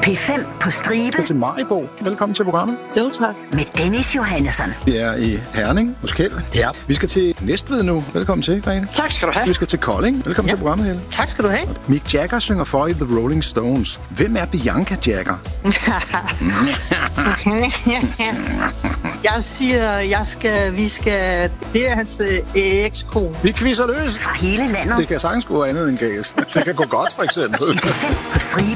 P5 på stribe. Til Maribo. Velkommen til programmet. Jo, tak. Med Dennis Johannesson. Vi er i Herning hos Kjeld. Ja. Vi skal til Næstved nu. Velkommen til, Grete. Tak skal du have. Vi skal til Kolding. Velkommen til programmet, Helle. Tak skal du have. Mick Jagger synger for i The Rolling Stones. Hvem er Bianca Jagger? Jeg siger, vi skal... Det er hans ekskone. Vi quizzer løs. Fra hele landet. Det kan sagtens gå andet end galt. Det kan gå godt, for eksempel. P5 på stribe.